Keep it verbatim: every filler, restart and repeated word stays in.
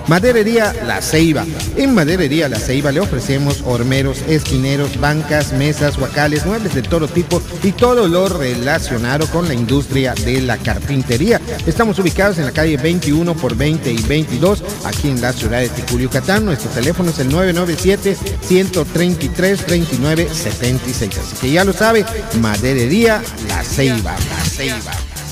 Maderería La Ceiba. En Maderería La Ceiba le ofrecemos hormeros, esquineros, bancas, mesas, guacales, muebles de todo tipo y todo lo relacionado con la industria de la carpintería. Estamos ubicados en la calle veintiuno por veinte y veintidós, aquí en la ciudad de Ticul, Yucatán. Nuestro teléfono es el nueve nueve siete, uno tres tres, tres nueve siete seis. Así que ya lo sabe, Maderería La Ceiba. La Ceiba.